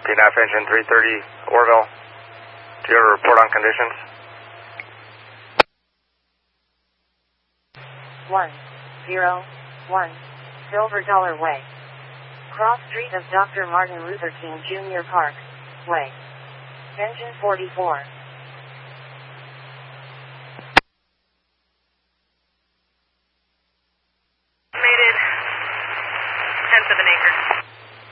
DNAF engine 330 Orville. Do you have a report on conditions? 101 Silver Dollar Way. Cross street of Dr. Martin Luther King Jr. Park Way. Engine 44.